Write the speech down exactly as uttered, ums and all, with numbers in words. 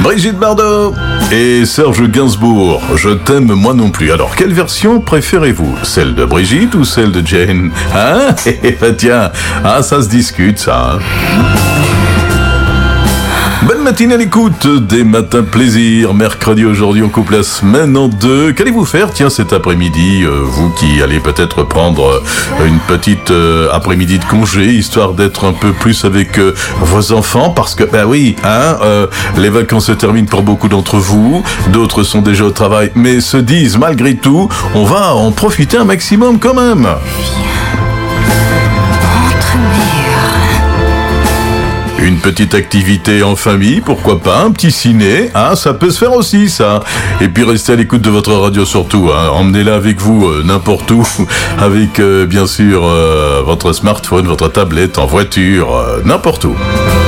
Brigitte Bardot et Serge Gainsbourg, Je t'aime moi non plus. Alors, quelle version préférez-vous? Celle de Brigitte ou celle de Jane? Hein? Eh ben tiens, ah, ça se discute, ça. Hein. Bonne matinée à l'écoute des Matins Plaisir. Mercredi, aujourd'hui, on coupe la semaine en deux. Qu'allez-vous faire, tiens, cet après-midi, euh, vous qui allez peut-être prendre euh, une petite euh, après-midi de congé, histoire d'être un peu plus avec euh, vos enfants, parce que, ben oui, hein, euh, les vacances se terminent pour beaucoup d'entre vous, d'autres sont déjà au travail, mais se disent, malgré tout, on va en profiter un maximum quand même. Une petite activité en famille, pourquoi pas, un petit ciné, hein, ça peut se faire aussi, ça. Et puis restez à l'écoute de votre radio surtout, hein, emmenez-la avec vous euh, n'importe où, avec euh, bien sûr euh, votre smartphone, votre tablette, en voiture, euh, n'importe où.